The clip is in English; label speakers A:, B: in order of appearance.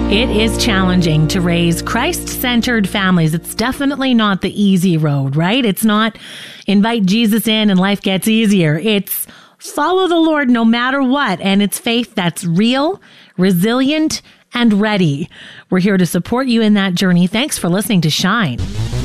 A: It is challenging to raise Christ-centered families. It's definitely not the easy road, right? It's not invite Jesus in and life gets easier. It's follow the Lord no matter what. And it's faith that's real, resilient, and ready. We're here to support you in that journey. Thanks for listening to Shine.